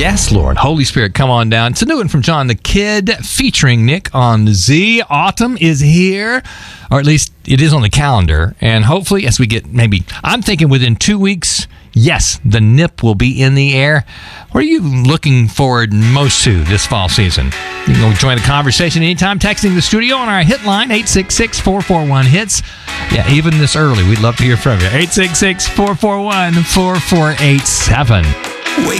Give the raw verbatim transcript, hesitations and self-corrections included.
Yes, Lord. Holy Spirit, come on down. It's a new one from John the Kid featuring Nick on Z. Autumn is here, or at least it is on the calendar. And hopefully, as we get maybe, I'm thinking within two weeks, yes, the N I P will be in the air. What are you looking forward most to this fall season? You can go join the conversation anytime, texting the studio on our hit line, eight six six, four four one, HITS. Yeah, even this early, we'd love to hear from you. eight six six, four four one, four four eight seven.